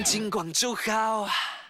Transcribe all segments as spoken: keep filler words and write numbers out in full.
金广就好。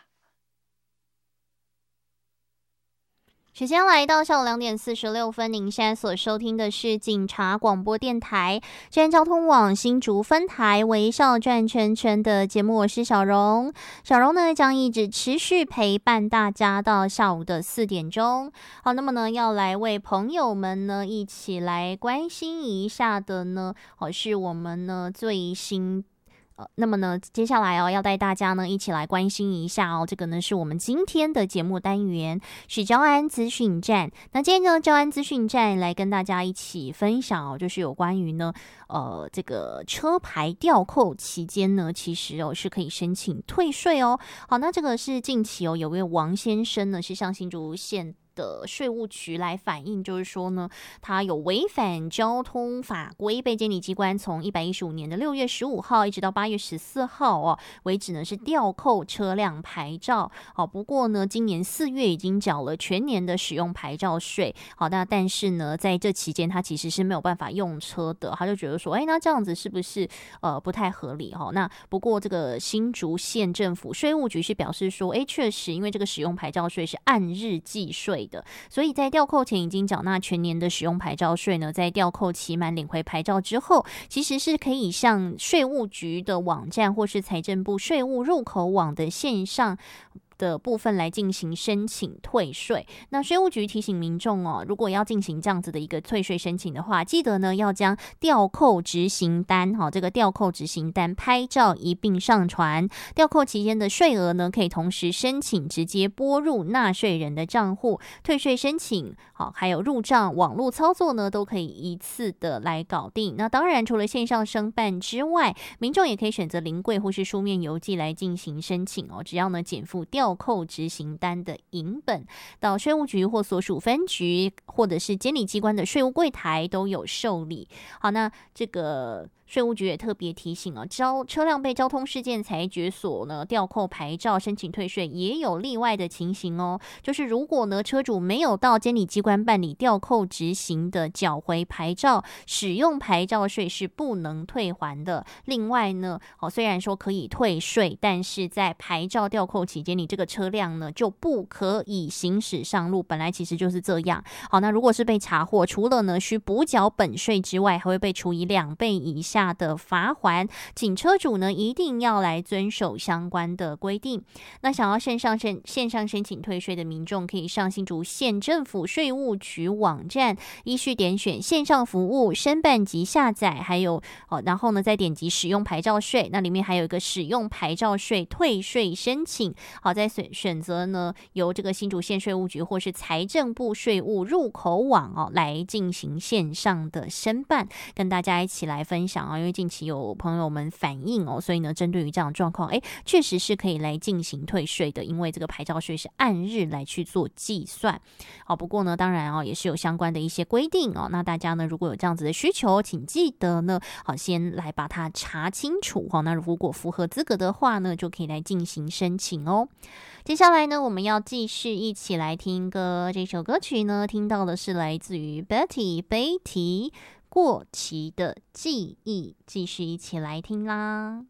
时间来到下午两点四十六分，您现在所收听的是警察广播电台治安交通网新竹分台微笑转圈圈的节目，我是小荣。小荣呢将一直持续陪伴大家到下午的四点钟。好，那么呢要来为朋友们呢一起来关心一下的呢，哦是我们呢最新。那么呢，接下来哦，要带大家呢一起来关心一下哦，这个呢是我们今天的节目单元，是交安资讯站。那今天呢，交安资讯站来跟大家一起分享哦，就是有关于呢，呃，这个车牌吊扣期间呢，其实哦是可以申请退税哦。好，那这个是近期哦，有位王先生呢是向新竹县的税务局来反映，就是说呢，他有违反交通法规，被监理机关从一百一十五年的六月十五号一直到八月十四号哦为止呢，是吊扣车辆牌照。好，不过呢，今年四月已经缴了全年的使用牌照税。好，那但是呢，在这期间他其实是没有办法用车的，他就觉得说，哎，那这样子是不是呃不太合理哈？那不过这个新竹县政府税务局是表示说，哎，确实因为这个使用牌照税是按日计税的，所以在吊扣前已经缴纳全年的使用牌照税呢，在吊扣期满领回牌照之后，其实是可以向税务局的网站或是财政部税务入口网的线上的部分来进行申请退税。那税务局提醒民众哦，如果要进行这样子的一个退税申请的话，记得呢要将吊扣执行单，好，这个吊扣执行单拍照一并上传。吊扣期间的税额呢，可以同时申请直接拨入纳税人的账户。退税申请，好，还有入账、网络操作呢，都可以一次的来搞定。那当然，除了线上申办之外，民众也可以选择临柜或是书面邮寄来进行申请哦。只要呢减负吊扣执行单的影本到税务局或所属分局或者是监理机关的税务柜台都有受理。好，那这个税务局也特别提醒哦，交车辆被交通事件裁决所呢吊扣牌照申请退税也有例外的情形哦，就是如果呢车主没有到监理机关办理吊扣执行的缴回牌照，使用牌照税是不能退还的。另外呢，哦虽然说可以退税，但是在牌照吊扣期间，你这个车辆呢就不可以行驶上路，本来其实就是这样。好，那如果是被查获，除了呢需补缴本税之外，还会被处以两倍以下的罚锾，请车主呢一定要来遵守相关的规定。那想要线上申线上申请退税的民众，可以上新竹县政府税务局网站，依序点选线上服务、申办及下载，还有哦，然后呢再点击使用牌照税，那里面还有一个使用牌照税退税申请。好，再选选择呢由这个新竹县税务局或是财政部税务入口网哦来进行线上的申办，跟大家一起来分享啊。因为近期有朋友们反映哦，所以呢针对于这样的状况，哎，确实是可以来进行退税的，因为这个牌照税是按日来去做计算。好，不过呢当然哦也是有相关的一些规定哦，那大家呢如果有这样子的需求，请记得呢好先来把它查清楚哈。那如果符合资格的话呢，就可以来进行申请哦。接下来呢，我们要继续一起来听歌。这首歌曲呢，听到的是来自于 Betty 贝提过期的记忆，继续一起来听啦。